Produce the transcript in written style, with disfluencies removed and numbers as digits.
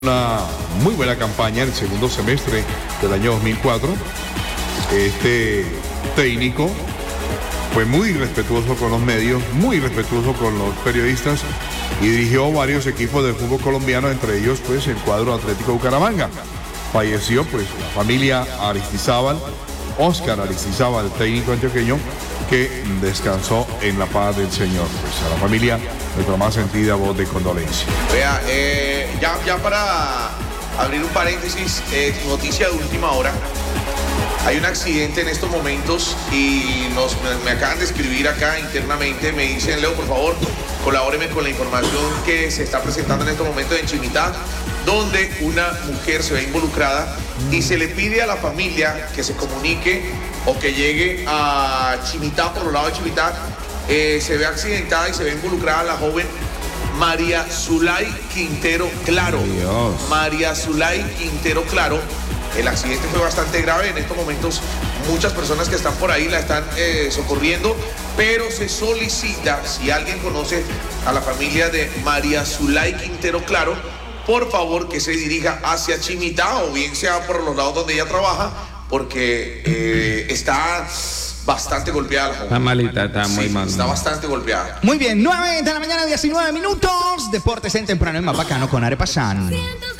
Una muy buena campaña en el segundo semestre del año 2004. Este técnico fue muy respetuoso con los medios, muy respetuoso con los periodistas y dirigió varios equipos del fútbol colombiano, entre ellos pues el cuadro Atlético Bucaramanga. Falleció pues la familia Aristizábal, Óscar Aristizábal, técnico antioqueño, que descansó en la paz del Señor. Pues a la familia nuestra más sentida voz de condolencia. Vea, ya para abrir un paréntesis, noticia de última hora. Hay un accidente en estos momentos y me acaban de escribir acá internamente, me dicen: Leo, por favor, colabóreme con la información que se está presentando en estos momentos en Chimitá, donde una mujer se ve involucrada y se le pide a la familia que se comunique o que llegue a Chimitá, por los lados de Chimitá. Se ve accidentada y se ve involucrada la joven María Zulay Quintero Claro. Dios. María Zulay Quintero Claro. El accidente fue bastante grave. En estos momentos muchas personas que están por ahí la están socorriendo, pero se solicita, si alguien conoce a la familia de María Zulay Quintero Claro, por favor que se dirija hacia Chimitá o bien sea por los lados donde ella trabaja, porque está bastante golpeada la joven. Está malita, está muy mal. Está bastante golpeada. Muy bien, 9 de la mañana, 19 minutos. Deportes en temprano, el más bacano con Arepa San.